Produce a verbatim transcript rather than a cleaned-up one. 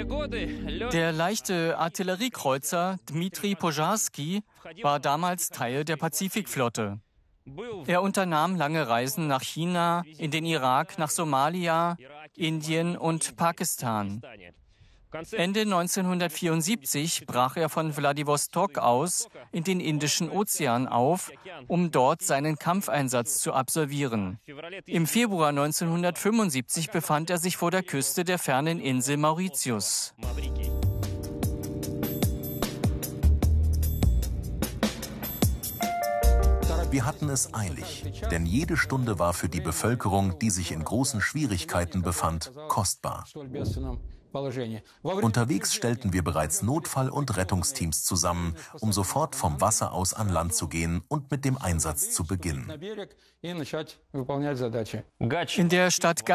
Der leichte Artilleriekreuzer Dmitri Pozharsky war damals Teil der Pazifikflotte. Er unternahm lange Reisen nach China, in den Irak, nach Somalia, Indien und Pakistan. Ende neunzehnhundertvierundsiebzig brach er von Wladiwostok aus in den Indischen Ozean auf, um dort seinen Kampfeinsatz zu absolvieren. Im Februar neunzehnhundertfünfundsiebzig befand er sich vor der Küste der fernen Insel Mauritius. Wir hatten es eilig, denn jede Stunde war für die Bevölkerung, die sich in großen Schwierigkeiten befand, kostbar. Unterwegs stellten wir bereits Notfall- und Rettungsteams zusammen, um sofort vom Wasser aus an Land zu gehen und mit dem Einsatz zu beginnen. In der Stadt